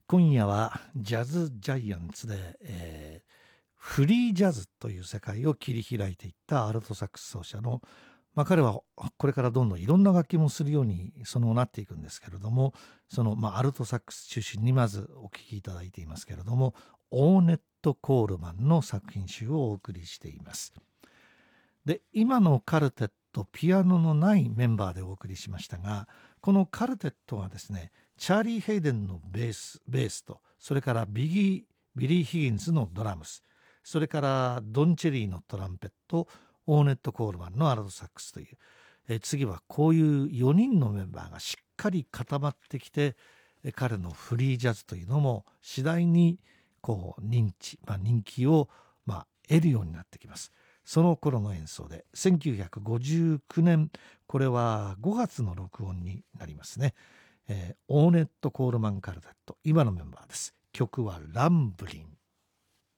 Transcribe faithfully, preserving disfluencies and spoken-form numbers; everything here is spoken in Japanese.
今夜はジャズジャイアンツで、えーフリージャズという世界を切り開いていったアルトサックス奏者の、まあ、彼はこれからどんどんいろんな楽器もするようにそのなっていくんですけれども、その、まあ、アルトサックス中心にまずお聴きいただいていますけれども、オーネット・コールマンの作品集をお送りしています。で、今のカルテット、ピアノのないメンバーでお送りしましたが、このカルテットがですね、チャーリー・ヘイデンのベース、ベースと、それからビギー、ビリー・ヒギンズのドラムス、それからドン・チェリーのトランペット、オーネット・コールマンのアルトサックスという、え次はこういうよにんのメンバーがしっかり固まってきて、え彼のフリージャズというのも次第にこう認知、まあ、人気をまあ得るようになってきます。その頃の演奏でせんきゅうひゃくごじゅうきゅうねん、これはごがつの録音になりますね。えー、オーネット・コールマン・カルテット、今のメンバーです。曲はランブリン。